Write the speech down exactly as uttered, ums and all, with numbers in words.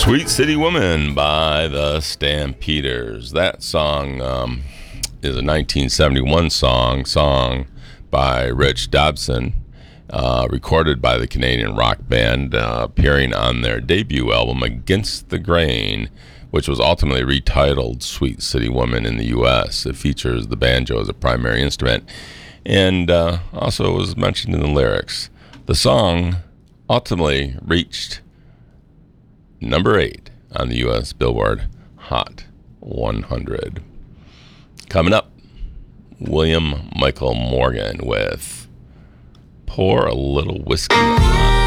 Sweet City Woman by the Stampeders. That song um, is a nineteen seventy-one song, song by Rich Dobson, uh, recorded by the Canadian rock band, uh, appearing on their debut album, Against the Grain, which was ultimately retitled Sweet City Woman in the U S. It features the banjo as a primary instrument, and uh, also was mentioned in the lyrics. The song ultimately reached number eight on the U S Billboard Hot one hundred. Coming up, William Michael Morgan with Pour a Little Whiskey on It.